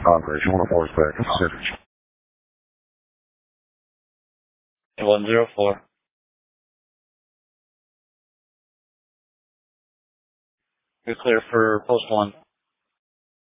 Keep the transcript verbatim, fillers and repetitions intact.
Operation one oh four is back in Pacific. one zero four. You're clear for post one.